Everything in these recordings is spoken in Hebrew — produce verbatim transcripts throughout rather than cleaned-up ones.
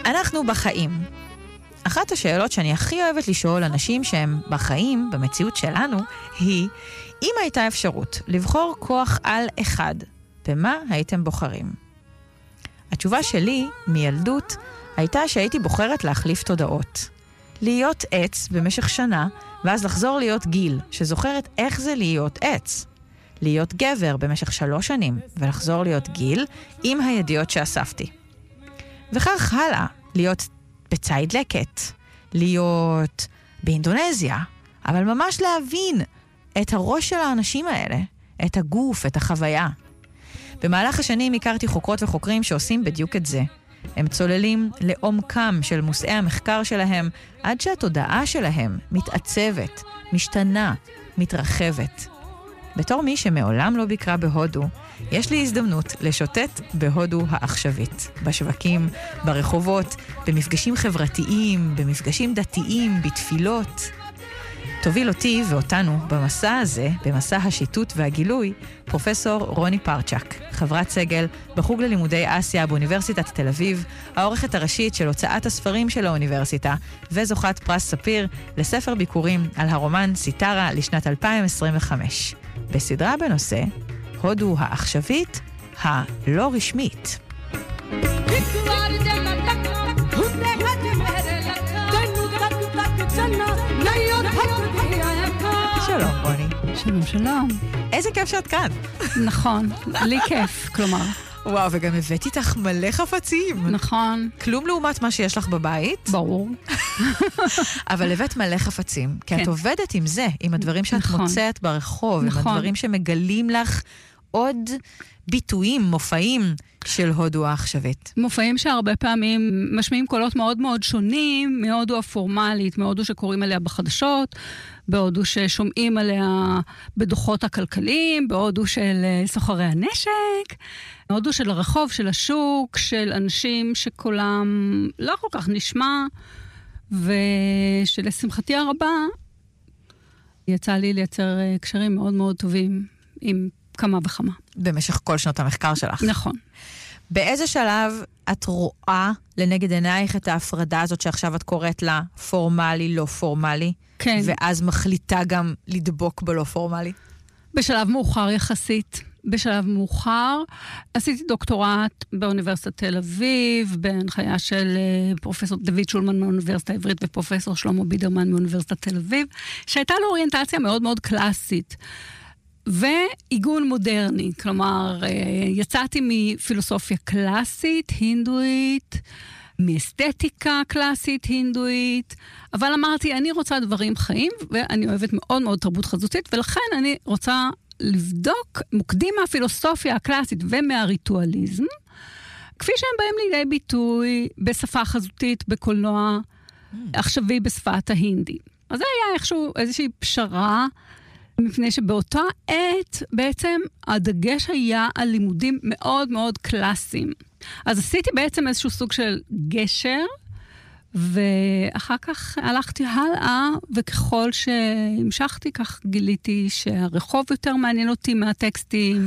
אנחנו בחיים. אחת השאלות שאני הכי אוהבת לשאול אנשים שהם בחיים, במציאות שלנו, היא, אם הייתה אפשרות לבחור כוח על אחד, במה הייתם בוחרים? התשובה שלי, מילדות, הייתה שהייתי בוחרת להחליף תודעות. להיות עץ במשך שנה, ואז לחזור להיות גיל, שזוכרת איך זה להיות עץ. להיות גבר במשך שלוש שנים, ולחזור להיות גיל עם הידיעות שאספתי. וכך הלאה, להיות בצייד לקט, להיות באינדונזיה, אבל ממש להבין את הראש של האנשים האלה, את הגוף, את החוויה. במהלך השנים הכרתי חוקרות וחוקרים שעושים בדיוק את זה. הם צוללים לעומקם של מושאי המחקר שלהם, עד שהתודעה שלהם מתעצבת, משתנה, מתרחבת. בתור מי שמעולם לא ביקרה בהודו, יש לי הזדמנות לשוטט בהודו העכשווית, בשווקים, ברחובות, במפגשים חברתיים, במפגשים דתיים, בתפילות. תוביל אותי ואותנו במסע הזה, במסע השיטוט והגילוי, פרופסור רוני פרצ'ק, חברת סגל בחוג ללימודי אסיה באוניברסיטת תל אביב, העורכת הראשית של הוצאת הספרים של האוניברסיטה, וזוכת פרס ספיר לספר ביקורים על הרומן סיטרה לשנת אלפיים עשרים וחמש. בסדרה בנושא הודו העכשווית, הלא רשמית. שלום רוני. שלום שלום. איזה כיף שאת כאן. נכון, לי כיף, כלומר. וואו, וגם הבאתי איתך מלא חפצים. נכון. כלום לעומת מה שיש לך בבית. ברור. אבל הבאת מלא חפצים, כי כן. את עובדת עם זה, עם הדברים שאת נכון. מוצאת ברחוב, נכון. עם הדברים שמגלים לך עוד ביטויים, מופעים של הודו העכשווית. מופעים שהרבה פעמים משמיעים קולות מאוד מאוד שונים מהודו הפורמלית, מהודו שקוראים עליה בחדשות, בהודו ששומעים עליה בדוחות הכלכליים, בהודו של סוחרי הנשק, בהודו של הרחוב, של השוק, של אנשים שקולם לא כל כך נשמע, ושלשמחתי הרבה יצא לי לייצר קשרים מאוד מאוד טובים עם כמה וכמה. במשך כל שנות המחקר שלך. נכון. באיזה שלב את רואה לנגד עינייך את ההפרדה הזאת שעכשיו את קוראת לה פורמלי, לא פורמלי? כן. ואז מחליטה גם לדבוק בלא פורמלי? בשלב מאוחר יחסית. בשלב מאוחר עשיתי דוקטורט באוניברסיטת תל אביב, בהנחיה של פרופסור דוד שולמן מאוניברסיטה העברית ופרופסור שלמה בידרמן מאוניברסיטת תל אביב, שהייתה לו אוריינטציה מאוד מאוד קלאסית. ועיגון מודרני, כלומר, יצאתי מפילוסופיה קלאסית, הינדואית, מאסתטיקה קלאסית, הינדואית, אבל אמרתי, אני רוצה דברים חיים, ואני אוהבת מאוד מאוד תרבות חזותית, ולכן אני רוצה לבדוק מוקדים מהפילוסופיה הקלאסית ומהריטואליזם, כפי שהם באים לידי ביטוי בשפה חזותית, בקולנוע עכשווי בשפת ההינדי. אז זה היה איכשהו איזושהי פשרה, מפני שבאותה עת בעצם הדגש היה על לימודים מאוד מאוד קלאסיים. אז עשיתי בעצם איזשהו סוג של גשר, ואחר כך הלכתי הלאה, וככל שהמשכתי כך גיליתי שהרחוב יותר מעניין אותי מהטקסטים,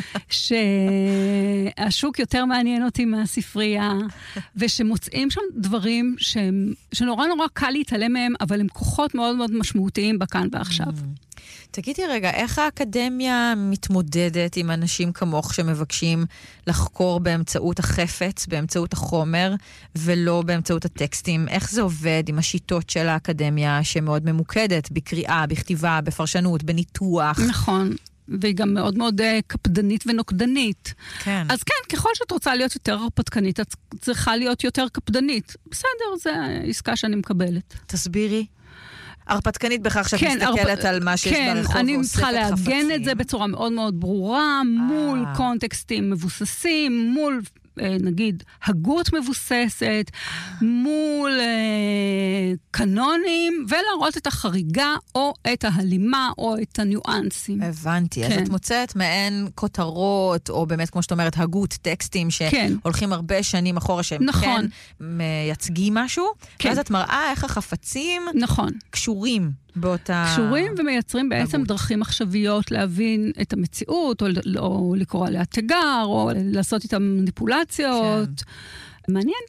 שהשוק יותר מעניין אותי מהספרייה, ושמוצאים שם דברים שהם, שנורא נורא קל להתעלם מהם, אבל הם כוחות מאוד מאוד משמעותיים בכאן ועכשיו. תגידי רגע, איך האקדמיה מתמודדת עם אנשים כמוך שמבקשים לחקור באמצעות החפץ, באמצעות החומר, ולא באמצעות הטקסטים? איך זה עובד עם השיטות של האקדמיה שמאוד ממוקדת בקריאה, בכתיבה, בפרשנות, בניתוח? נכון. והיא גם מאוד מאוד קפדנית ונוקדנית. כן. אז כן, ככל שאת רוצה להיות יותר הרפתקנית, את צריכה להיות יותר קפדנית. בסדר, זו עסקה שאני מקבלת. תסבירי. הרפתקנית בכך שאת כן, מסתכלת הרפ... על מה שיש כן, ברחוב אני ואוספת צריכה חפצים. להגן את זה בצורה מאוד מאוד ברורה, מול קונטקסטים מבוססים, מול נגיד הגות מבוססת, מול אה, קנונים, ולהראות את החריגה או את ההלימה או את הניואנסים. הבנתי, כן. אז את מוצאת מעין כותרות, או באמת כמו שאת אומרת, הגות, טקסטים שהולכים כן. הרבה שנים אחורה שהם נכון. כן מייצגים משהו, כן. ואז את מראה איך החפצים נכון. קשורים באותה... קשורים ומייצרים בעצם הגות. דרכים מחשביות להבין את המציאות, או, או לקרוא עליה תיגר, או לעשות איתם מניפולציות. כן. מעניין.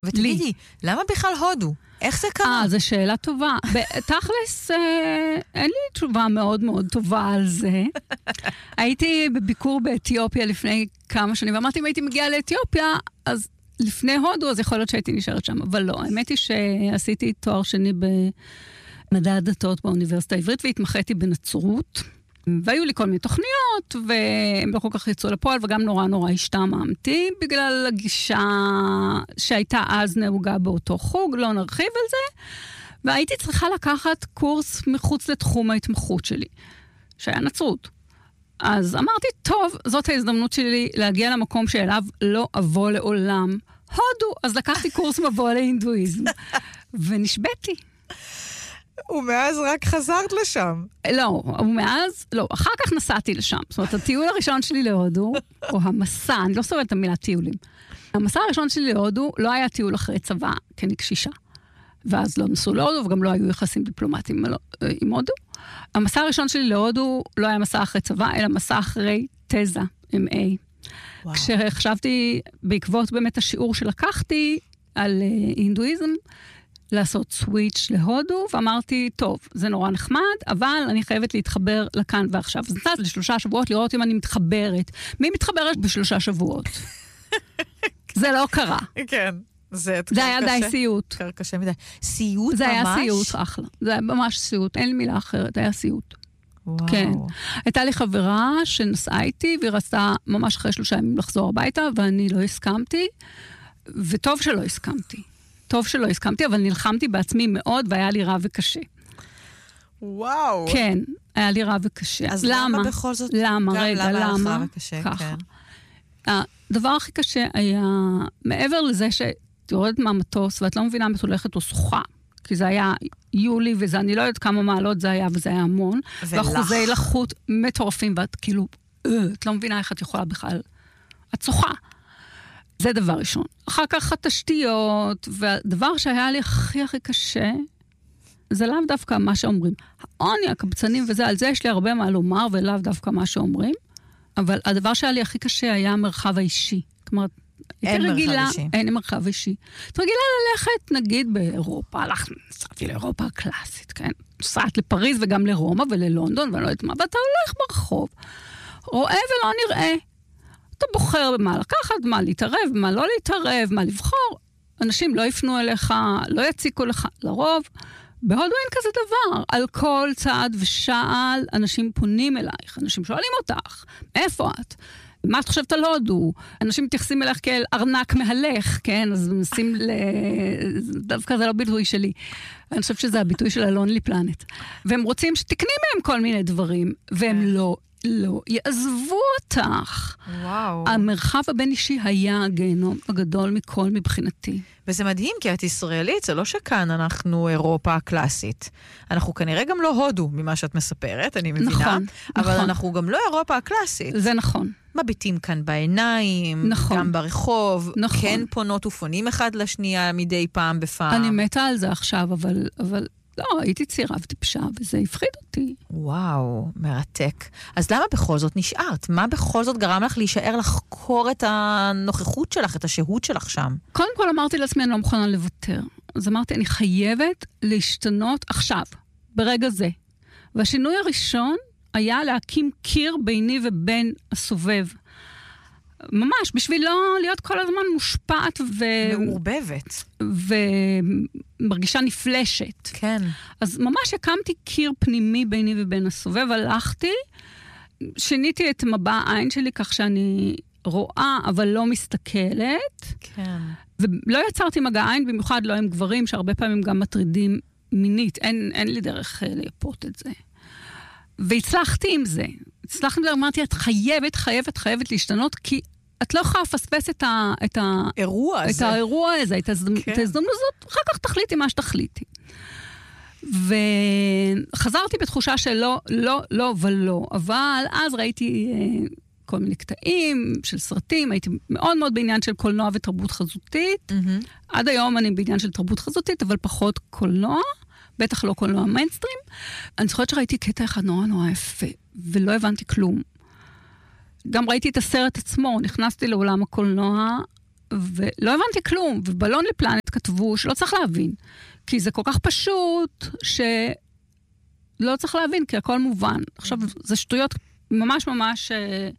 ותגידי, למה בכלל הודו? איך זה קרה? אה, זו שאלה טובה. תכלס, אין לי תשובה מאוד מאוד טובה על זה. הייתי בביקור באתיופיה לפני כמה שנים, ואמרתי, אם הייתי מגיעה לאתיופיה, אז לפני הודו, אז יכול להיות שהייתי נשארת שם. אבל לא, האמת היא שעשיתי תואר שני במדע הדתות באוניברסיטה העברית, והתמחיתי בנצרות. והיו לי כל מיני תוכניות, והם לא כל כך יצאו לפועל, וגם נורא נורא השתעממתי, בגלל הגישה שהייתה אז נהוגה באותו חוג, לא נרחיב על זה, והייתי צריכה לקחת קורס מחוץ לתחום ההתמחות שלי, שהיה נצרות. אז אמרתי, טוב, זאת ההזדמנות שלי להגיע למקום שאליו לא אבוא לעולם. הודו, אז לקחתי קורס מבוא להינדואיזם, ונשבתי. ומאז רק חזרת לשם. לא, ומאז, לא, אחר כך נסעתי לשם. זאת אומרת, הטיול הראשון שלי להודו, או המסע, אני לא סובלת את המילה טיולים. המסע הראשון שלי להודו לא היה טיול אחרי צבא, כי אני קשישה. ואז לא נסעו להודו, וגם לא היו יחסים דיפלומטיים עם הודו. המסע הראשון שלי להודו לא היה מסע אחרי צבא, אלא מסע אחרי תזה, עם A. וואו. כשחשבתי, בעקבות באמת השיעור שלקחתי על הינדואיזם, לעשות סוויץ' להודו, ואמרתי, טוב, זה נורא נחמד, אבל אני חייבת להתחבר לכאן ועכשיו. אז נצאת לשלושה שבועות לראות אם אני מתחברת. מי מתחברת בשלושה שבועות? זה לא קרה. כן. זה, זה היה די סיוט. קר קשה מדי. סיוט ממש? זה היה סיוט, אחלה. זה היה ממש סיוט, אין לי מילה אחרת, היה סיוט. וואו. כן. הייתה לי חברה שנסעה איתי, והיא רצתה ממש אחרי שלושה ימים לחזור הביתה, ואני לא הסכמתי, וטוב שלא הסכמתי. טוב שלא הסכמתי, אבל נלחמתי בעצמי מאוד, והיה לי רע וקשה. וואו. כן, היה לי רע וקשה. אז למה, למה בכל זאת? למה, רגע, למה? למה היה לך רע וקשה, ככה. כן. הדבר הכי קשה היה, מעבר לזה שאת יורדת מהמטוס, ואת לא מבינה אם את הולכת או שוחה, כי זה היה יולי, וזה, אני לא יודעת כמה מעלות זה היה, וזה היה המון. ולח. ואחוזי לחות מטורפים, ואת כאילו, את לא מבינה איך את יכולה בכלל. את שוחה. זה דבר ראשון. אחר כך התשתיות, והדבר שהיה לי הכי הכי קשה, זה לאו דווקא מה שאומרים. העוני, הקבצנים וזה, על זה יש לי הרבה מה לומר, ולאו דווקא מה שאומרים, אבל הדבר שהיה לי הכי קשה היה המרחב האישי. כלומר, אין מרחב רגילה, אישי. אין מרחב אישי. את רגילה ללכת, נגיד, באירופה, הלכתי, נסעתי לאירופה הקלאסית, כן? נסעת לפריז וגם לרומא וללונדון, ואני לא יודעת מה, ואתה הולך ברחוב, רואה ולא נראה. אתה בוחר במה לקחת, מה להתערב, מה לא להתערב, מה לבחור. אנשים לא יפנו אליך, לא יציקו לך, לרוב. בהודו אין כזה דבר. על כל צעד ושעל אנשים פונים אלייך, אנשים שואלים אותך, מאיפה את? מה את חושבת על הודו? אנשים מתייחסים אליך כאל ארנק מהלך, כן? אז מנסים ל... דווקא זה לא ביטוי שלי. אני חושבת שזה הביטוי של הלונלי פלנט. והם רוצים שתקני מהם כל מיני דברים, והם לא... לא, יעזבו אותך. וואו. המרחב הבין אישי היה הגיהנום הגדול מכל מבחינתי. וזה מדהים, כי את ישראלית, זה לא שכאן אנחנו אירופה הקלאסית. אנחנו כנראה גם לא הודו ממה שאת מספרת, אני מבינה. נכון, אבל נכון. אנחנו גם לא אירופה הקלאסית. זה נכון. מביטים כאן בעיניים, נכון. גם ברחוב, נכון. כן פונות ופונים אחד לשנייה מדי פעם בפעם. אני מתה על זה עכשיו, אבל... אבל... לא, הייתי צעירה וטיפשה, וזה הפחיד אותי. וואו, מרתק. אז למה בכל זאת נשארת? מה בכל זאת גרם לך להישאר לחקור את הנוכחות שלך, את השהות שלך שם? קודם כל אמרתי לעצמי, אני לא מוכנה לוותר. אז אמרתי, אני חייבת להשתנות עכשיו, ברגע זה. והשינוי הראשון היה להקים קיר ביני ובין הסובב. ממש, בשביל לא להיות כל הזמן מושפעת ו... מעורבבת. ומרגישה נפלשת. כן. אז ממש הקמתי קיר פנימי ביני ובין הסובב, הלכתי, שיניתי את מבע העין שלי כך שאני רואה, אבל לא מסתכלת. כן. ולא יצרתי מגע עין, במיוחד לא עם גברים, שהרבה פעמים גם מטרידים מינית. אין, אין לי דרך לייפות את זה. והצלחתי עם זה. הצלחתי עם זה, אמרתי, את חייבת, חייבת, חייבת להשתנות, כי את לא יכולה לפספס את ה... את ה... אירוע הזה. את האירוע הזה, את ההזדמנות הזאת, אחר כך תחליטי מה שתחליטי. וחזרתי בתחושה שלא, לא, לא ולא, אבל אז ראיתי אה, כל מיני קטעים של סרטים, הייתי מאוד מאוד בעניין של קולנוע ותרבות חזותית. Mm-hmm. עד היום אני בעניין של תרבות חזותית, אבל פחות קולנוע. בטח לא קולנוע מיינסטרים. אני זוכרת שראיתי קטע אחד נורא נורא יפה, ולא הבנתי כלום. גם ראיתי את הסרט עצמו, נכנסתי לעולם הקולנוע, ולא הבנתי כלום, ובלון לפלנט כתבו שלא צריך להבין, כי זה כל כך פשוט, שלא צריך להבין, כי הכל מובן. עכשיו, זה שטויות ממש ממש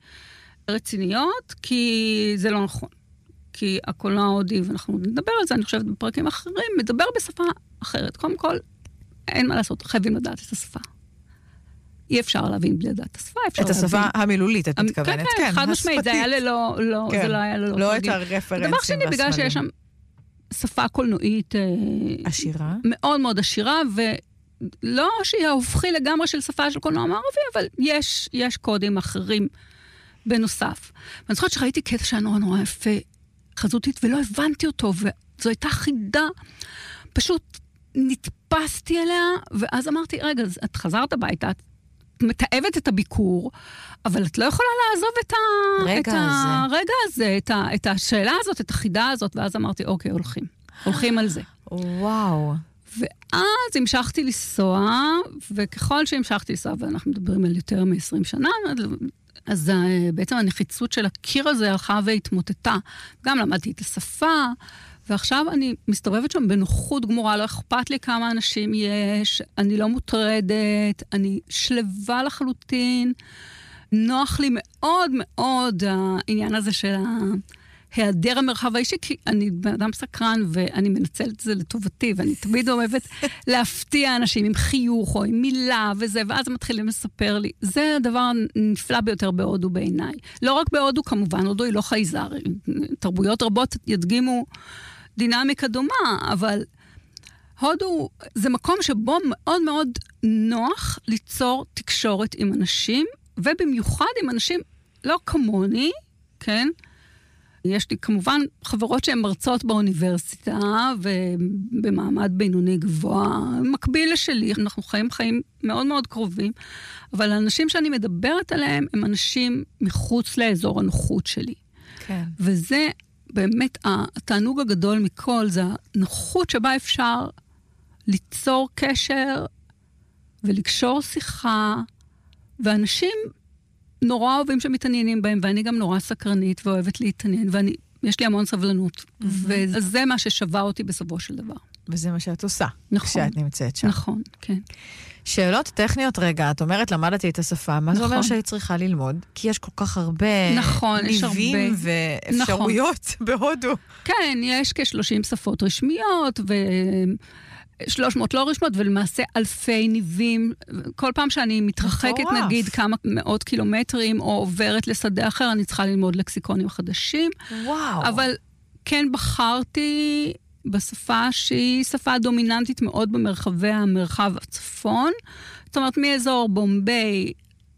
רציניות, כי זה לא נכון. כי הקולנוע ההודי, ואנחנו נדבר על זה, אני חושבת בפרקים אחרים, מדבר בשפה אחרת. קודם כל, אין מה לעשות, חייבים לדעת את השפה. אי אפשר להבין בלי לדעת את השפה, אפשר להבין. את השפה המילולית, את מתכוונת, כן, כן, חד משמעית, זה היה ללא, זה לא היה ללא. לא את הרפרנסים. דבר שני, בגלל שיש שם שפה קולנועית עשירה. מאוד מאוד עשירה, ולא שהיא ההופכי לגמרי של שפה של קולנוע מערבי, אבל יש, יש קודים אחרים בנוסף. ואני זוכרת שראיתי קטע שהיה נורא נורא יפה, חזותית, ולא הבנתי אותו, וזו הייתה חידה, פשוט נתפסתי עליה, ואז אמרתי, רגע, את חזרת הביתה, את מתאבת את הביקור, אבל את לא יכולה לעזוב את הרגע הזה, את, ה, את השאלה הזאת, את החידה הזאת, ואז אמרתי, אוקיי, הולכים. הולכים על זה. וואו. ואז המשכתי לנסוע, וככל שהמשכתי לנסוע, ואנחנו מדברים על יותר מ-עשרים שנה, אז בעצם הנחיצות של הקיר הזה הלכה והתמוטטה. גם למדתי את השפה, ועכשיו אני מסתובבת שם בנוחות גמורה, לא אכפת לי כמה אנשים יש, אני לא מוטרדת, אני שלווה לחלוטין, נוח לי מאוד מאוד העניין הזה של היעדר המרחב האישי, כי אני בן אדם סקרן ואני מנצלת את זה לטובתי, ואני תמיד אוהבת להפתיע אנשים עם חיוך או עם מילה וזה, ואז הם מתחילים לספר לי. זה הדבר הנפלא ביותר בהודו בעיניי. לא רק בהודו כמובן, הודו היא לא חייזר, תרבויות רבות ידגימו דינמיקה דומה, אבל הודו זה מקום שבו מאוד מאוד נוח ליצור תקשורת עם אנשים, ובמיוחד עם אנשים לא כמוני, כן? יש לי כמובן חברות שהן מרצות באוניברסיטה, ובמעמד בינוני גבוה, מקביל לשלי, אנחנו חיים חיים מאוד מאוד קרובים, אבל האנשים שאני מדברת עליהם, הם אנשים מחוץ לאזור הנוחות שלי. כן. וזה באמת התענוג הגדול מכל, זה הנוחות שבה אפשר ליצור קשר, ולקשור שיחה, ואנשים נורא אוהבים שמתעניינים בהם, ואני גם נורא סקרנית ואוהבת להתעניין, ויש לי המון סבלנות. Mm-hmm. וזה מה ששווה אותי בסופו של דבר. וזה מה שאת עושה, נכון, כשאת נמצאת שם. נכון, כן. שאלות טכניות רגע, את אומרת, למדתי את השפה, מה נכון. זה אומר שהיא צריכה ללמוד? כי יש כל כך הרבה נכון, ניבים ואפשרויות נכון. בהודו. כן, יש כ-שלושים שפות רשמיות, ו... שלוש מאות לא רשמות, ולמעשה אלפי ניבים. כל פעם שאני מתרחקת, נגיד, כמה מאות קילומטרים, או עוברת לשדה אחר, אני צריכה ללמוד לקסיקונים חדשים. וואו. אבל כן בחרתי בשפה שהיא שפה דומיננטית מאוד במרחבי המרחב הצפון. זאת אומרת, מאזור בומביי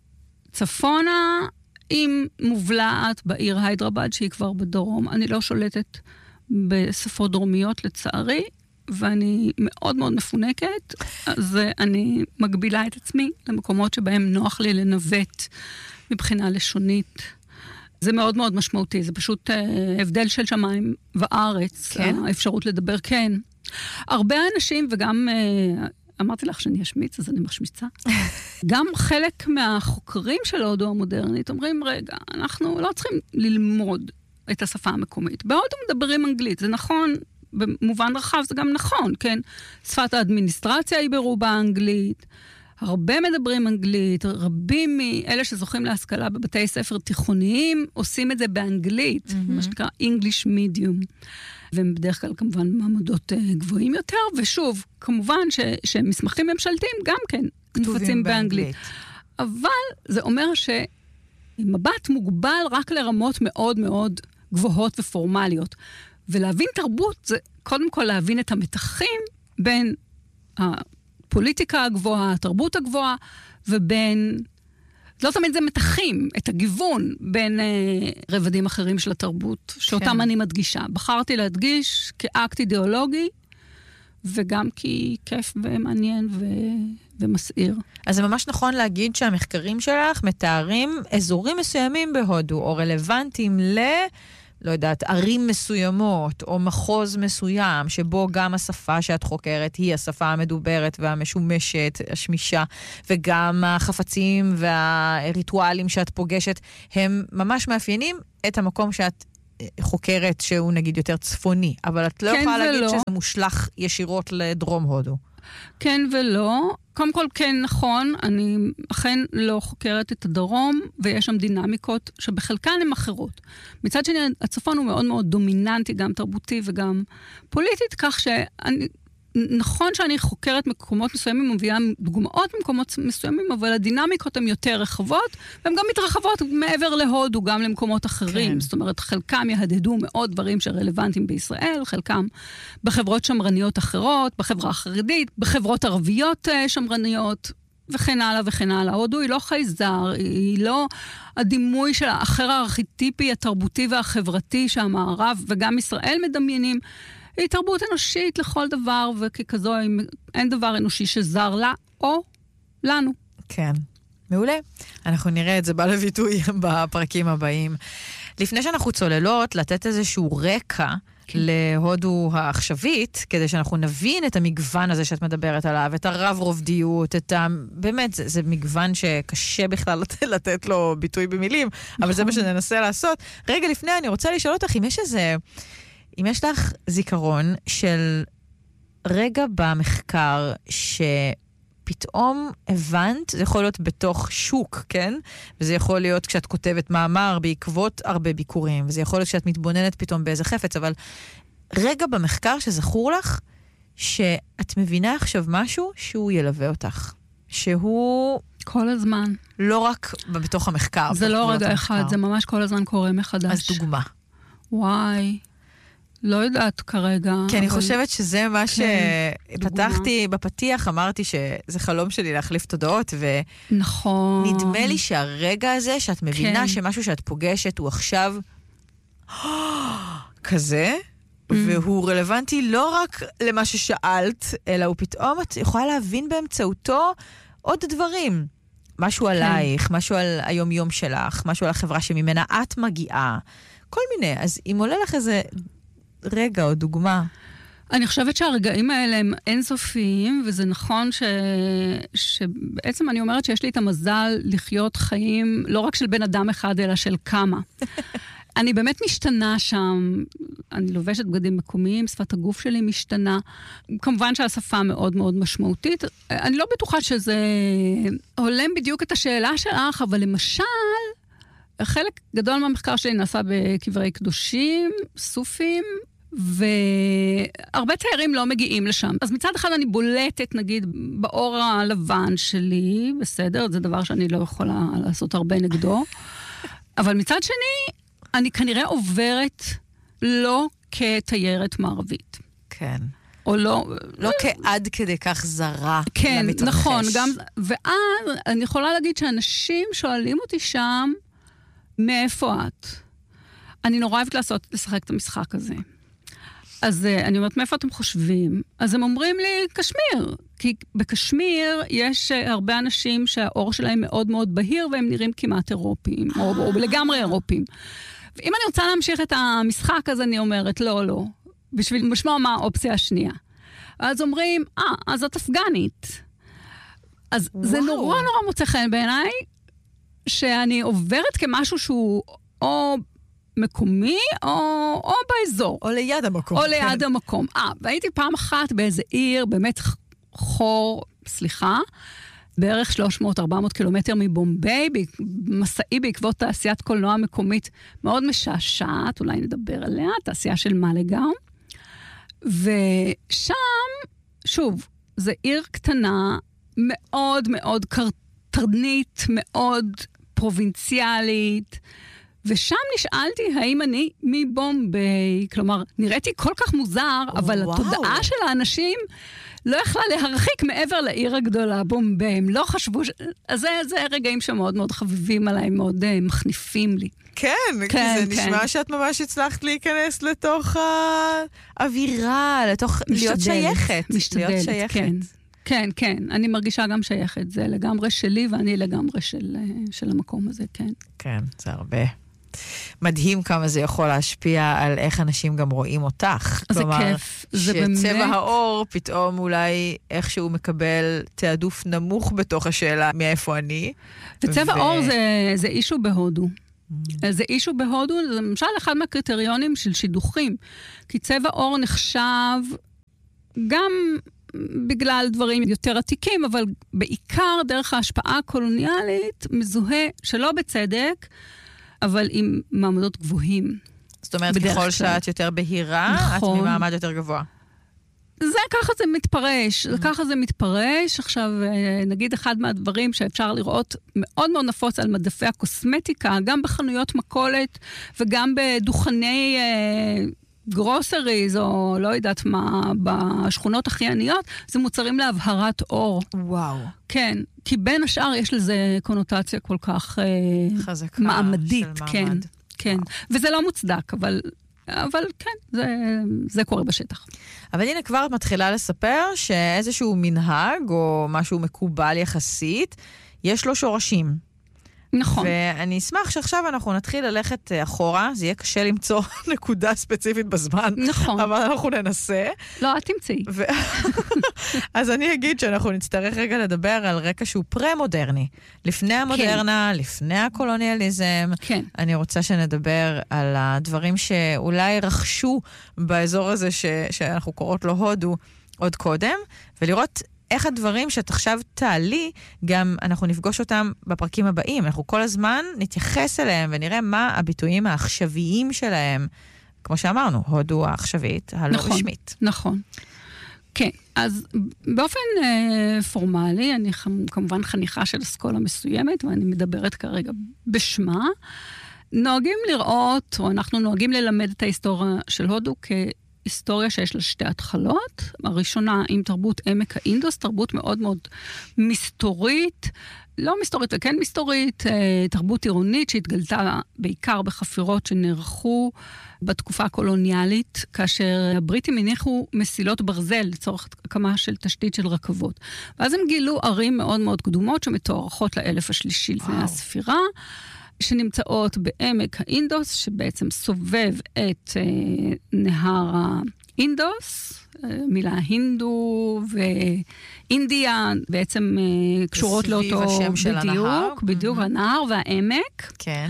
צפונה, עם מובלעת בעיר היידרבאד, שהיא כבר בדרום. אני לא שולטת בשפות דרומיות, לצערי. ואני מאוד מאוד מפונקת, אז אני מגבילה את עצמי למקומות שבהם נוח לי לנווט מבחינה לשונית. זה מאוד מאוד משמעותי, זה פשוט אה, הבדל של שמיים וארץ, כן? האפשרות לדבר כן. הרבה אנשים, וגם אה, אמרתי לך שאני אשמיץ, אז אני משמיצה, גם חלק מהחוקרים של ההודו המודרנית אומרים, רגע, אנחנו לא צריכים ללמוד את השפה המקומית. בהודו מדברים אנגלית, זה נכון, במובן רחב זה גם נכון, כן? שפת האדמיניסטרציה היא ברובה אנגלית, הרבה מדברים אנגלית, רבים מאלה שזוכים להשכלה בבתי ספר תיכוניים, עושים את זה באנגלית, mm-hmm. מה שנקרא English Medium, והם בדרך כלל כמובן מעמדות גבוהים יותר, ושוב, כמובן ש- שמסמכים ממשלתיים גם כן נפוצים באנגלית. אבל זה אומר שמבט מוגבל רק לרמות מאוד מאוד גבוהות ופורמליות. ולהבין תרבות זה קודם כל להבין את המתחים בין הפוליטיקה הגבוהה, התרבות הגבוהה, ובין, לא תמיד זה מתחים, את הגיוון בין אה, רבדים אחרים של התרבות, שאותם כן. אני מדגישה. בחרתי להדגיש כאקט אידיאולוגי, וגם כי כיף ומעניין ו... ומסעיר. אז זה ממש נכון להגיד שהמחקרים שלך מתארים אזורים מסוימים בהודו, או רלוונטיים ל... לא יודעת, ערים מסוימות, או מחוז מסוים, שבו גם השפה שאת חוקרת היא השפה המדוברת והמשומשת, השמישה, וגם החפצים והריטואלים שאת פוגשת, הם ממש מאפיינים את המקום שאת חוקרת שהוא נגיד יותר צפוני, אבל את לא כן יכולה להגיד ולא. שזה מושלך ישירות לדרום הודו. כן ולא. קודם כל, כן, נכון, אני אכן לא חוקרת את הדרום, ויש שם דינמיקות שבחלקן הן אחרות. מצד שני, הצפון הוא מאוד מאוד דומיננטי, גם תרבותי וגם פוליטית, כך שאני... נכון שאני חוקרת מקומות מסוימים, מביאה דוגמאות ממקומות מסוימים, אבל הדינמיקות הן יותר רחבות, והן גם מתרחבות מעבר להודו, גם למקומות אחרים. כן. זאת אומרת, חלקם יהדדו מאוד דברים שרלוונטיים בישראל, חלקם בחברות שמרניות אחרות, בחברה החרדית, בחברות ערביות שמרניות, וכן הלאה וכן הלאה. הודו היא לא חייזר, היא לא הדימוי של האחר הארכיטיפי, התרבותי והחברתי שהמערב וגם ישראל מדמיינים, היא תרבות אנושית לכל דבר, וככזו אין דבר אנושי שזר לה או לנו. כן, מעולה. אנחנו נראה את זה בא לביטוי בפרקים הבאים. לפני שאנחנו צוללות, לתת איזשהו רקע כן. להודו העכשווית, כדי שאנחנו נבין את המגוון הזה שאת מדברת עליו, את הרב רובדיות, את ה... באמת, זה, זה מגוון שקשה בכלל לתת לו ביטוי במילים, נכון. אבל זה מה שננסה לעשות. רגע לפני, אני רוצה לשאול אותך, אם יש איזה... אם יש לך זיכרון של רגע במחקר שפתאום הבנת, זה יכול להיות בתוך שוק, כן? וזה יכול להיות כשאת כותבת מאמר בעקבות הרבה ביקורים, וזה יכול להיות כשאת מתבוננת פתאום באיזה חפץ, אבל רגע במחקר שזכור לך שאת מבינה עכשיו משהו שהוא ילווה אותך. שהוא... כל הזמן. לא רק בתוך המחקר. זה לא רגע אחד, זה ממש כל הזמן קורה מחדש. אז דוגמה. וואי. לא יודעת כרגע. כי אני חושבת שזה מה שפתחתי בפתיח, אמרתי שזה חלום שלי להחליף תודעות, ונדמה לי שהרגע הזה שאת מבינה שמשהו שאת פוגשת הוא עכשיו כזה, והוא רלוונטי לא רק למה ששאלת, אלא הוא פתאום את יכולה להבין באמצעותו עוד דברים. משהו עלייך, משהו על היום-יום שלך, משהו על החברה שממנה את מגיעה, כל מיני. אז אם עולה לך איזה... רגע או דוגמה. אני חושבת שהרגעים האלה הם אינסופיים, וזה נכון ש... שבעצם אני אומרת שיש לי את המזל לחיות חיים לא רק של בן אדם אחד, אלא של כמה. אני באמת משתנה שם, אני לובשת בגדים מקומיים, שפת הגוף שלי משתנה, כמובן שהשפה מאוד מאוד משמעותית, אני לא בטוחה שזה הולם בדיוק את השאלה שלך, אבל למשל, חלק גדול מהמחקר שלי נעשה בקברי קדושים, סופים, והרבה תיירים לא מגיעים לשם. אז מצד אחד אני בולטת, נגיד, באור הלבן שלי, בסדר, זה דבר שאני לא יכולה לעשות הרבה נגדו, אבל מצד שני, אני כנראה עוברת לא כתיירת מערבית. כן. או לא... לא כעד כדי כך זרה כן, למתרחש. נכון, גם... ואז אני יכולה להגיד שאנשים שואלים אותי שם, מאיפה את? אני נורא אוהבת לעשות, לשחק את המשחק הזה. אז אני אומרת, מאיפה אתם חושבים? אז הם אומרים לי, קשמיר. כי בקשמיר יש הרבה אנשים שהאור שלהם מאוד מאוד בהיר, והם נראים כמעט אירופיים, או, או לגמרי אירופיים. ואם אני רוצה להמשיך את המשחק, אז אני אומרת, לא, לא. בשביל לשמוע מה האופציה השנייה. אז אומרים, אה, אז את אפגנית. אז וואו. זה נורא נורא מוצא חן בעיניי, שאני עוברת כמשהו שהוא או מקומי, או, או באזור. או ליד המקום. או ליד כן. המקום. אה, והייתי פעם אחת באיזה עיר, באמת חור, סליחה, בערך שלוש מאות ארבע מאות קילומטר מבומביי, מסעי בעקבות תעשיית קולנוע מקומית מאוד משעשעת, אולי נדבר עליה, תעשייה של מלגאו. ושם, שוב, זה עיר קטנה, מאוד מאוד קרטרנית, מאוד פרובינציאלית, ושם נשאלתי האם אני מבומביי, כלומר, נראיתי כל כך מוזר, אבל וואו. התודעה של האנשים לא יכלה להרחיק מעבר לעיר הגדולה, בומביי, הם לא חשבו, ש... אז זה, זה רגעים שמאוד מאוד חביבים עליי, מאוד uh, מחניפים לי. כן, כן, כי זה כן. נשמע שאת ממש הצלחת להיכנס לתוך האווירה, לתוך להיות שייכת. משתדלת, להיות שייכת. כן. כן, כן, אני מרגישה גם שייכת, זה לגמרי שלי, ואני לגמרי של, של המקום הזה, כן. כן, זה הרבה. מדהים כמה זה יכול להשפיע על איך אנשים גם רואים אותך. זה כלומר, כיף, זה באמת... שצבע האור פתאום אולי איכשהו מקבל תעדוף נמוך בתוך השאלה מאיפה אני. וצבע ו... האור זה, זה אישו בהודו. זה אישו בהודו, זה למשל אחד מהקריטריונים של שידוכים, כי צבע עור נחשב גם בגלל דברים יותר עתיקים, אבל בעיקר דרך ההשפעה הקולוניאלית מזוהה שלא בצדק, אבל עם מעמדות גבוהים. זאת אומרת, ככל שאת יותר בהירה, נכון. את ממעמד יותר גבוה. זה ככה זה מתפרש, mm-hmm. ככה זה מתפרש. עכשיו, נגיד אחד מהדברים שאפשר לראות מאוד מאוד נפוץ על מדפי הקוסמטיקה, גם בחנויות מכולת וגם בדוכני אה, גרוסריז, או לא יודעת מה, בשכונות הכי עניות, זה מוצרים להבהרת אור. וואו. כן, כי בין השאר יש לזה קונוטציה כל כך אה, חזקה מעמדית. של מעמד. כן, כן. וזה לא מוצדק, אבל... אבל כן, זה, זה קורה בשטח. אבל הנה כבר את מתחילה לספר שאיזשהו מנהג או משהו מקובל יחסית, יש לו שורשים. נכון. ואני אשמח שעכשיו אנחנו נתחיל ללכת אחורה, זה יהיה קשה למצוא נקודה ספציפית בזמן. נכון. אבל אנחנו ננסה. לא, את תמצאי. ו... אז אני אגיד שאנחנו נצטרך רגע לדבר על רקע שהוא פרה-מודרני. לפני המודרנה, כן. לפני הקולוניאליזם. כן. אני רוצה שנדבר על הדברים שאולי רכשו באזור הזה ש... שאנחנו קוראות לו הודו עוד קודם, ולראות איך הדברים שאת עכשיו תעלי, גם אנחנו נפגוש אותם בפרקים הבאים. אנחנו כל הזמן נתייחס אליהם ונראה מה הביטויים העכשוויים שלהם. כמו שאמרנו, הודו העכשווית, הלא נכון, רשמית. נכון. כן, אז באופן אה, פורמלי, אני כמובן חניכה של אסכולה מסוימת, ואני מדברת כרגע בשמה, נוהגים לראות, או אנחנו נוהגים ללמד את ההיסטוריה של הודו כ... היסטוריה שיש לה שתי התחלות. הראשונה עם תרבות עמק האינדוס, תרבות מאוד מאוד מסתורית, לא מסתורית וכן מסתורית, תרבות עירונית שהתגלתה בעיקר בחפירות שנערכו בתקופה הקולוניאלית, כאשר הבריטים הניחו מסילות ברזל לצורך הקמה של תשתית של רכבות. ואז הם גילו ערים מאוד מאוד קדומות שמתוארכות לאלף השלישי לפני הספירה, שנמצאות בעמק האינדוס, שבעצם סובב את אה, נהר האינדוס, אה, מילה הינדו ואינדיה, בעצם אה, קשורות לאותו השם של בדיוק, הנהר. בדיוק, mm-hmm. הנהר והעמק. כן.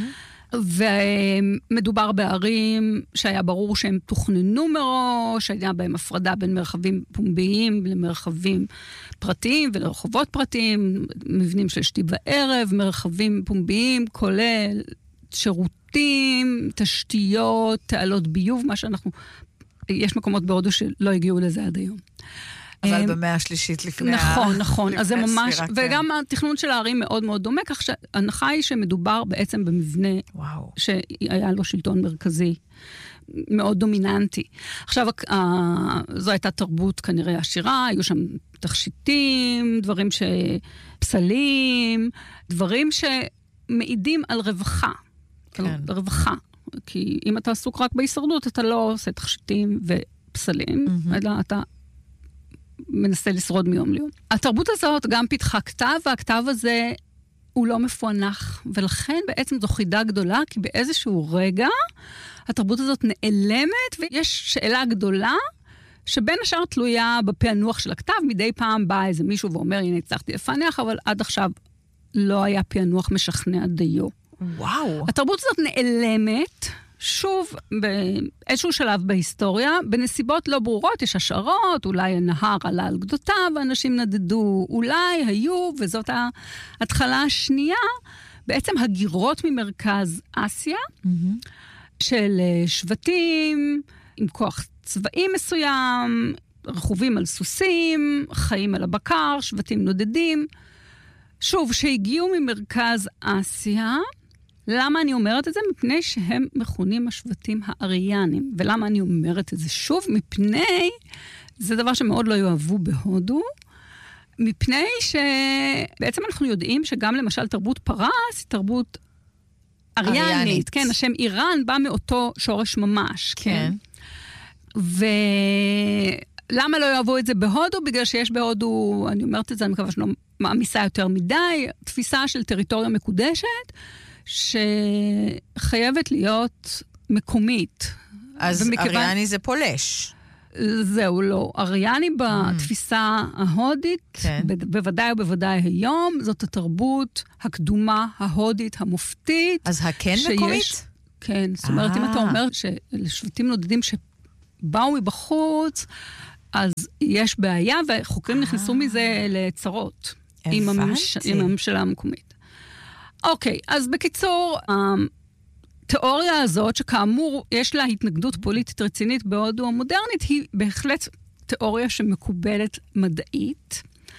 ומדובר בערים שהיה ברור שהם תוכננו מראש, היה בהם הפרדה בין מרחבים פומביים למרחבים פרטיים ולרחובות פרטיים, מבנים של שתי בערב, מרחבים פומביים, כולל שירותים, תשתיות, תעלות ביוב, מה שאנחנו, יש מקומות בהודו שלא הגיעו לזה עד היום. אבל במאה השלישית לפני נכון, נכון. אז זה ממש, וגם התכנון של הערים מאוד מאוד דומה, כך שההנחה היא שמדובר בעצם במבנה שהיה לו שלטון מרכזי מאוד דומיננטי. עכשיו, זו הייתה תרבות כנראה עשירה, היו שם תכשיטים, דברים שפסלים, דברים שמעידים על רווחה. על רווחה. כי אם אתה עסוק רק בהישרדות, אתה לא עושה תכשיטים ופסלים, אלא אתה מנסה לשרוד מיום ליום. התרבות הזאת גם פיתחה כתב, והכתב הזה הוא לא מפוענח, ולכן בעצם זו חידה גדולה, כי באיזשהו רגע התרבות הזאת נעלמת, ויש שאלה גדולה, שבין השאר תלויה בפענוח של הכתב, מדי פעם בא איזה מישהו ואומר, הנה הצלחתי לפענח, אבל עד עכשיו לא היה פענוח משכנע דיו. וואו. התרבות הזאת נעלמת, שוב, באיזשהו שלב בהיסטוריה, בנסיבות לא ברורות, יש השערות, אולי הנהר עלה על גדותיו, ואנשים נדדו, אולי היו, וזאת ההתחלה השנייה, בעצם הגירות ממרכז אסיה, mm-hmm. של שבטים, עם כוח צבאי מסוים, רכובים על סוסים, חיים על הבקר, שבטים נודדים. שוב, שהגיעו ממרכז אסיה, למה אני אומרת את זה? מפני שהם מכונים השבטים האריאנים. ולמה אני אומרת את זה שוב? מפני, זה דבר שמאוד לא יאהבו בהודו, מפני שבעצם אנחנו יודעים שגם למשל תרבות פרס היא תרבות אריאנית. אריאנית. כן, השם איראן בא מאותו שורש ממש. כן. כן. ולמה לא יאהבו את זה בהודו? בגלל שיש בהודו, אני אומרת את זה, אני מקווה שלא מעמיסה יותר מדי, תפיסה של טריטוריה מקודשת, שחייבת להיות מקומית. אז ומכיוון... אריאני זה פולש. זהו, לא. אריאני בתפיסה ההודית, כן. בוודאי ובוודאי היום, זאת התרבות הקדומה, ההודית, המופתית. אז הכן שיש, מקומית? כן, זאת אומרת, אם אתה אומר שלשבטים נודדים שבאו מבחוץ, אז יש בעיה, וחוקרים נכנסו מזה לצרות. עם הממשלה המקומית. אוקיי, אז בקיצור, התיאוריה הזאת, שכאמור יש לה התנגדות פוליטית רצינית בהודו המודרנית, היא בהחלט תיאוריה שמקובלת מדעית,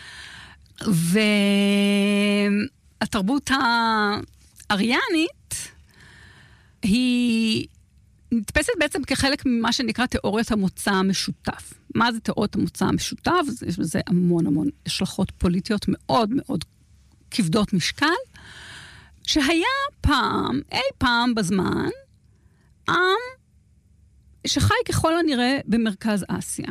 והתרבות האריאנית היא נתפסת בעצם כחלק ממה שנקרא תיאוריית המוצא המשותף. מה זה תיאוריית המוצא המשותף? יש בזה המון המון השלכות פוליטיות מאוד מאוד כבדות משקל, שהיה פעם, אי פעם בזמן, עם שחי ככל הנראה במרכז אסיה.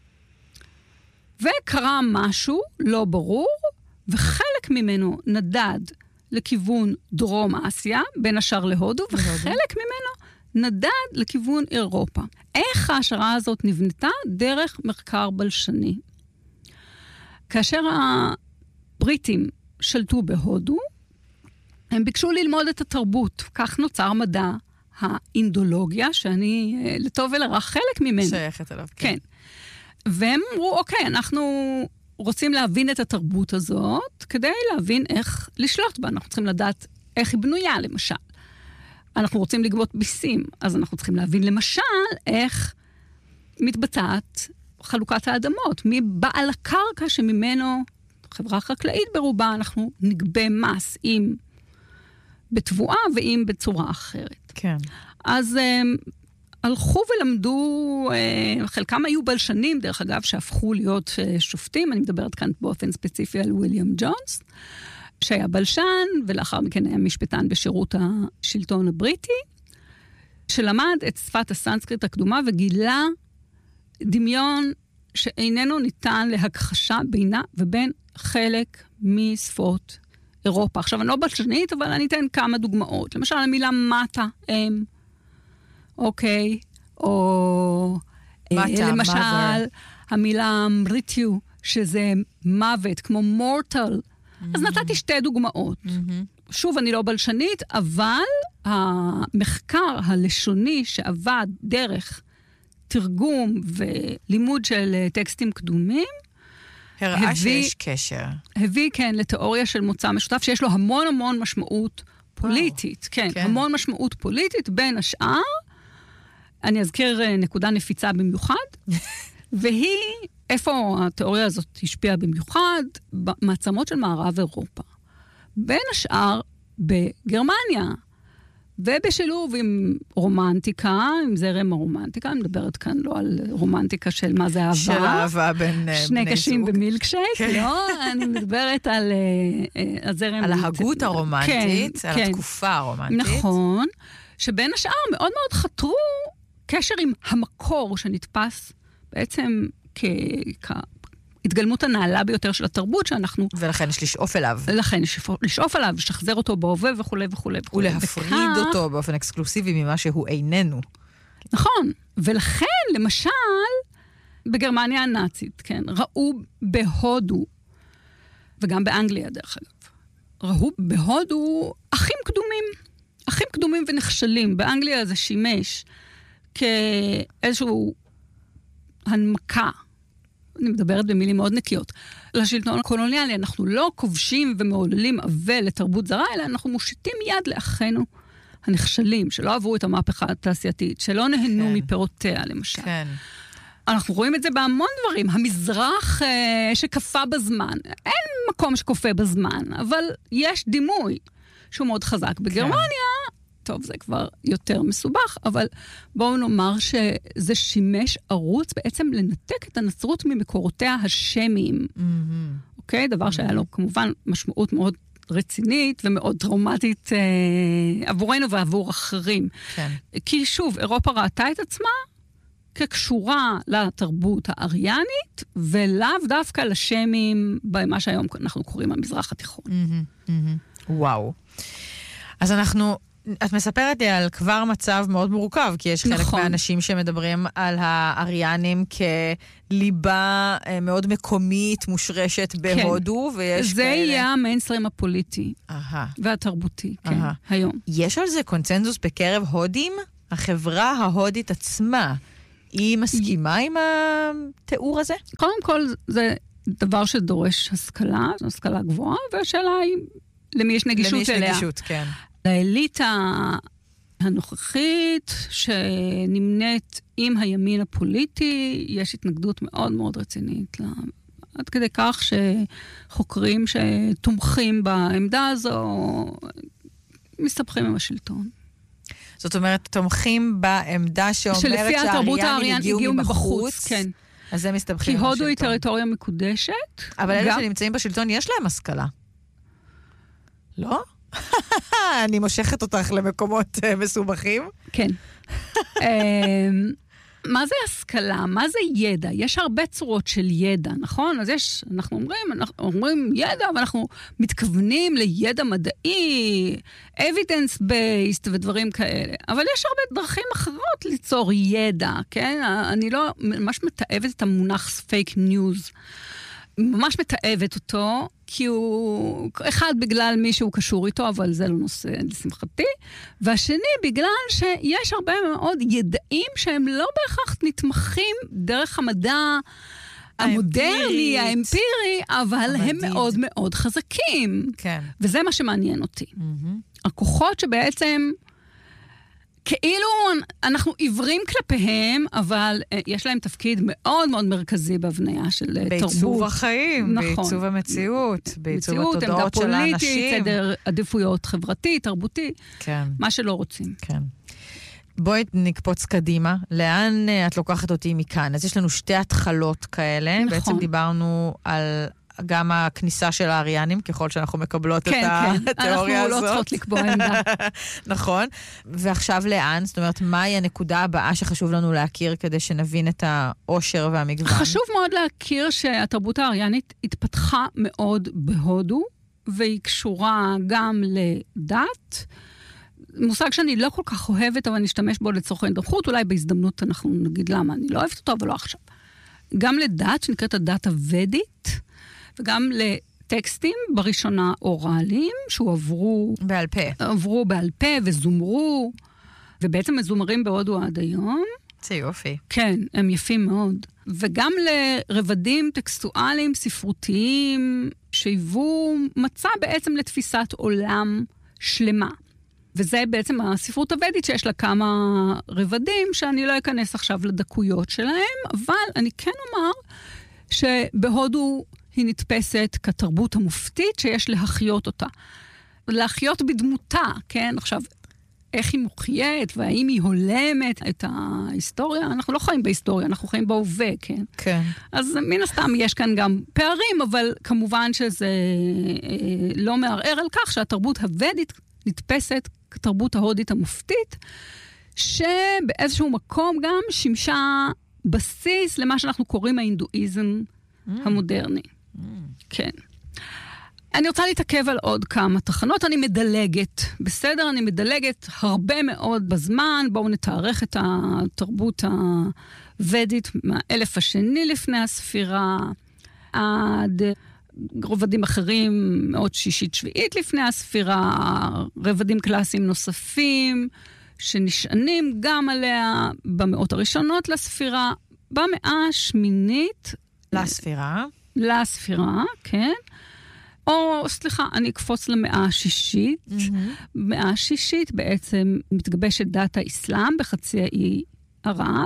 וקרה משהו לא ברור, וחלק ממנו נדד לכיוון דרום אסיה, בין השאר להודו, וחלק ממנו נדד לכיוון אירופה. איך ההשערה הזאת נבנתה? דרך מחקר בלשני. כאשר הבריטים שלטו בהודו, הם ביקשו ללמוד את התרבות. כך נוצר מדע האינדולוגיה, שאני לטוב ולרע חלק ממנו. שייכת אליו. כן. כן. והם אמרו, אוקיי, אנחנו רוצים להבין את התרבות הזאת, כדי להבין איך לשלוט בה. אנחנו צריכים לדעת איך היא בנויה, למשל. אנחנו רוצים לגבות ביסים, אז אנחנו צריכים להבין למשל איך מתבצעת חלוקת האדמות, מי בעל הקרקע שממנו, חברה חקלאית ברובה, אנחנו נגבה מס, אם בתבואה ואם בצורה אחרת. כן. אז הם, הלכו ולמדו, חלקם היו בלשנים, דרך אגב, שהפכו להיות שופטים, אני מדברת כאן באופן ספציפי על וויליאם ג'ונס, שהיה בלשן, ולאחר מכן היה משפטן בשירות השלטון הבריטי, שלמד את שפת הסנסקריט הקדומה, וגילה דמיון שאיננו ניתן להכחשה בינה ובין חלק משפות אירופה. עכשיו, אני לא בלשנית, אבל אני אתן כמה דוגמאות. למשל, המילה מטה, אם, אוקיי, או מטה, למשל, mother. המילה מריטיו, שזה מוות, כמו מורטל, אז נתתי שתי דוגמאות. שוב, אני לא בלשנית, אבל המחקר הלשוני שעבד דרך תרגום ולימוד של טקסטים קדומים, הראה שיש קשר. הביא, כן, לתיאוריה של מוצא משותף, שיש לו המון המון משמעות פוליטית. כן, כן, המון משמעות פוליטית, בין השאר, אני אזכיר נקודה נפיצה במיוחד, והיא, איפה התיאוריה הזאת השפיעה במיוחד? במעצמות של מערב אירופה. בין השאר, בגרמניה, ובשילוב עם רומנטיקה, עם זרם הרומנטיקה, אני מדברת כאן לא על רומנטיקה של מה זה אהבה. של אהבה בין בני זוג. שני קשים במילקשייק, כן. לא, אני מדברת על uh, הזרם... על ההגות הרומנטית, כן, על כן. התקופה הרומנטית. נכון, שבין השאר מאוד מאוד חתרו קשר עם המקור שנתפס בעצם כ... התגלמות הנעלה ביותר של התרבות שאנחנו... ולכן יש לשאוף אליו. לכן יש לשאוף אליו, לשחזר אותו בהווה וכו' וכו'. ולהפריד וכך... אותו באופן אקסקלוסיבי ממה שהוא איננו. נכון. ולכן, למשל, בגרמניה הנאצית, כן, ראו בהודו, וגם באנגליה דרך אגב, ראו בהודו אחים קדומים. אחים קדומים ונחשלים. באנגליה זה שימש כאיזשהו הנמקה, אני מדברת במילים מאוד נקיות, לשלטון הקולוניאלי. אנחנו לא כובשים ומעוללים אבל לתרבות זרה, אלא אנחנו מושיטים יד לאחינו הנחשלים, שלא עברו את המהפכה התעשייתית, שלא נהנו כן. מפירותיה, למשל. כן. אנחנו רואים את זה בהמון דברים. המזרח אה, שקפה בזמן. אין מקום שקופה בזמן, אבל יש דימוי שהוא מאוד חזק. בגרמניה, כן. טוב, זה כבר יותר מסובך, אבל בואו נאמר שזה שימש ערוץ בעצם לנתק את הנצרות ממקורותיה השמיים. Mm-hmm. אוקיי? דבר mm-hmm. שהיה לו כמובן משמעות מאוד רצינית ומאוד טראומטית אה, עבורנו ועבור אחרים. כן. כי שוב, אירופה ראתה את עצמה כקשורה לתרבות האריאנית, ולאו דווקא לשמים במה שהיום אנחנו קוראים המזרח התיכון. Mm-hmm. Mm-hmm. וואו. אז אנחנו... את מספרת לי על כבר מצב מאוד מורכב, כי יש חלק נכון. מהאנשים שמדברים על האריאנים כליבה מאוד מקומית, מושרשת בהודו, כן. ויש זה כאלה... יהיה המיינסטרים הפוליטי אהה. והתרבותי, כן, אהה. היום. יש על זה קונצנזוס בקרב הודים? החברה ההודית עצמה, היא מסכימה עם התיאור הזה? קודם כל, זה דבר שדורש השכלה, זו השכלה גבוהה, והשאלה היא למי יש נגישות למי יש אליה. נגישות, כן. לאליטה הנוכחית שנמנית עם הימין הפוליטי, יש התנגדות מאוד מאוד רצינית לה. עד כדי כך שחוקרים שתומכים בעמדה הזו מסתבכים עם השלטון. זאת אומרת, תומכים בעמדה שאומרת שהאריאנים הגיעו מבחוץ, כן. אז זה מסתבכים עם השלטון. כי הודו היא טריטוריה מקודשת. אבל אלה שנמצאים בשלטון, יש להם השכלה. לא? אני מושכת אותך למקומות מסובכים. כן. מה זה השכלה? מה זה ידע? יש הרבה צורות של ידע, נכון? אז יש, אנחנו אומרים, אנחנו אומרים ידע, ואנחנו מתכוונים לידע מדעי, evidence based ודברים כאלה. אבל יש הרבה דרכים אחרות ליצור ידע, כן? אני לא ממש מתאהבת את המונח fake news. ממש מתאהבת אותו, כי הוא, אחד בגלל מי שהוא קשור איתו, אבל זה לא נושא לשמחתי, והשני בגלל שיש הרבה מאוד ידעים שהם לא בהכרח נתמכים דרך המדע המודרני, האמפירי, אבל הם מאוד מאוד חזקים. כן. וזה מה שמעניין אותי. הכוחות שבעצם... כאילו אנחנו עיוורים כלפיהם, אבל יש להם תפקיד מאוד מאוד מרכזי בהבניה של תרבות. בעיצוב החיים, נכון. בעיצוב המציאות, בעיצוב התודעות של האנשים. עמדה פוליטית, סדר עדיפויות חברתי, תרבותי, כן. מה שלא רוצים. כן. בואי נקפוץ קדימה, לאן את לוקחת אותי מכאן? אז יש לנו שתי התחלות כאלה, נכון. בעצם דיברנו על... גם הכניסה של האריאנים, ככל שאנחנו מקבלות כן, את התיאוריה הזאת. אנחנו לא צריכות לקבוע עמדה. נכון. ועכשיו לאן? זאת אומרת, מהי הנקודה הבאה שחשוב לנו להכיר כדי שנבין את העושר והמגוון? חשוב מאוד להכיר שהתרבות האריאנית התפתחה מאוד בהודו, והיא קשורה גם לדת. מושג שאני לא כל כך אוהבת, אבל נשתמש בו לצורכי נוחות, אולי בהזדמנות אנחנו נגיד למה אני לא אוהבת אותו, אבל לא עכשיו. גם לדת, שנקראת הדת הוודית, וגם לטקסטים, בראשונה אורליים, שהועברו... בעל פה. עברו בעל פה וזומרו, ובעצם מזומרים בהודו עד היום. זה יופי. כן, הם יפים מאוד. וגם לרבדים טקסטואליים, ספרותיים, שהיוו מצע בעצם לתפיסת עולם שלמה. וזה בעצם הספרות הוודית שיש לה כמה רבדים, שאני לא אכנס עכשיו לדקויות שלהם, אבל אני כן אומר שבהודו היא נתפסת כתרבות המופתית שיש להחיות אותה. להחיות בדמותה, כן? עכשיו, איך היא מוחיית והאם היא הולמת את ההיסטוריה? אנחנו לא חיים בהיסטוריה, אנחנו חיים בהווה, כן? כן. אז מן הסתם יש כאן גם פערים, אבל כמובן שזה אה, לא מערער על כך שהתרבות הוודית נתפסת כתרבות ההודית המופתית, שבאיזשהו מקום גם שימשה בסיס למה שאנחנו קוראים ההינדואיזם mm. המודרני. Mm. כן. אני רוצה להתעכב על עוד כמה תחנות, אני מדלגת, בסדר? אני מדלגת הרבה מאוד בזמן, בואו נתארך את התרבות הוודית מהאלף השני לפני הספירה, עד רבדים אחרים, מאות שישית שביעית לפני הספירה, רבדים קלאסיים נוספים, שנשענים גם עליה במאות הראשונות לספירה, במאה השמינית... לספירה. לספירה, כן. או, סליחה, אני אקפוץ למאה השישית. Mm-hmm. מאה השישית בעצם מתגבשת דת האסלאם בחצי האי ערב,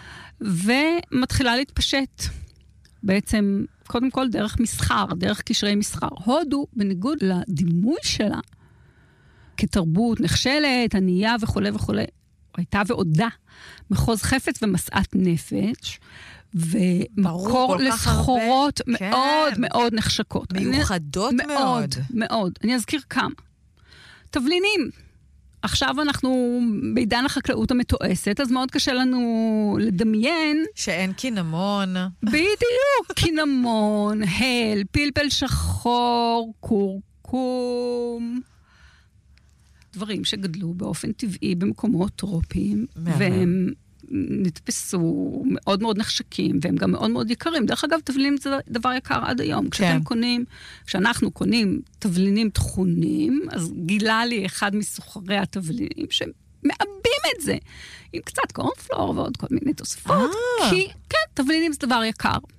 ומתחילה להתפשט. בעצם, קודם כל, דרך מסחר, דרך קשרי מסחר. הודו, בניגוד לדימוי שלה, כתרבות נחשלת, ענייה וכו' וכו', הייתה ועודה, מחוז חפץ ומסעת נפש, ומקור לסחורות מאוד כן. מאוד נחשקות. מיוחדות אני, מאוד. מאוד. מאוד. אני אזכיר כמה. תבלינים. עכשיו אנחנו בעידן החקלאות המתועסת, אז מאוד קשה לנו לדמיין. שאין קינמון. בדיוק. קינמון, הל, פלפל שחור, קורקום. דברים שגדלו באופן טבעי במקומות טרופיים, והם נתפסו מאוד מאוד נחשקים, והם גם מאוד מאוד יקרים. דרך אגב, תבלינים זה דבר יקר עד היום. כשאתם קונים, כשאנחנו קונים תבלינים תכונים, אז גילה לי אחד מסוחרי התבלינים, שמאבדים את זה, עם קצת קורנפלור ועוד כל מיני תוספות, כי כן, תבלינים זה דבר יקר.